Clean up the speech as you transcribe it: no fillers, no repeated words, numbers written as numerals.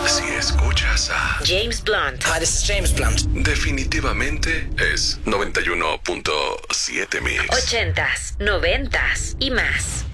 Si escuchas a James Blunt. Hi, this is James Blunt. definitivamente es 91.7 Mix. 80s, 90s y más.